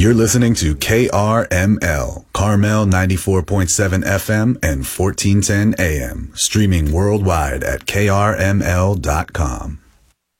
You're listening to KRML, Carmel 94.7 FM and 1410 AM, streaming worldwide at krml.com.